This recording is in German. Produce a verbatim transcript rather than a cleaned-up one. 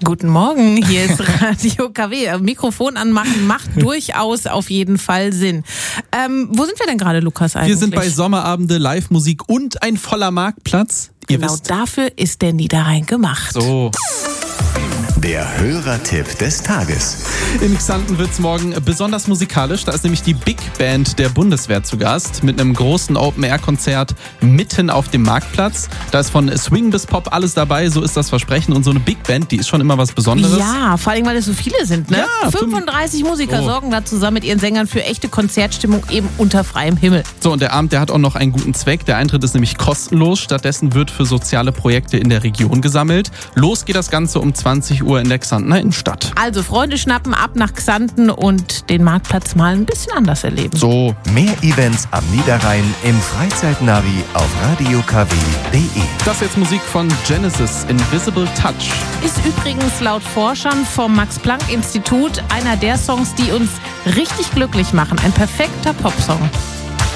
Guten Morgen, hier ist Radio K W. Mikrofon anmachen macht durchaus auf jeden Fall Sinn. Ähm, wo sind wir denn gerade, Lukas, eigentlich? Wir sind bei Sommerabende, Live-Musik und ein voller Marktplatz. Ihr genau wisst. Dafür ist der Niederrhein gemacht. So. Der Hörertipp des Tages. In Xanten wird's morgen besonders musikalisch. Da ist nämlich die Big Band der Bundeswehr zu Gast mit einem großen Open-Air-Konzert mitten auf dem Marktplatz. Da ist von Swing bis Pop alles dabei, so ist das Versprechen. Und so eine Big Band, die ist schon immer was Besonderes. Ja, vor allem, weil es so viele sind, ne? Ja, fünfunddreißig Musiker oh. sorgen da zusammen mit ihren Sängern für echte Konzertstimmung eben unter freiem Himmel. So, und der Abend, der hat auch noch einen guten Zweck. Der Eintritt ist nämlich kostenlos. Stattdessen wird für soziale Projekte in der Region gesammelt. Los geht das Ganze um zwanzig Uhr in der Xantener Innenstadt. Also Freunde schnappen, ab nach Xanten und den Marktplatz mal ein bisschen anders erleben. So. Mehr Events am Niederrhein im Freizeitnavi auf radio k w punkt d e. Das ist jetzt Musik von Genesis, Invisible Touch. Ist übrigens laut Forschern vom Max-Planck-Institut einer der Songs, die uns richtig glücklich machen. Ein perfekter Popsong.